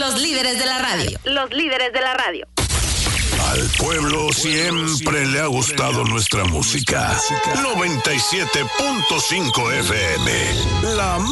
Los líderes de la radio. Los líderes de la radio. Al pueblo siempre le ha gustado nuestra música. 97.5 FM. La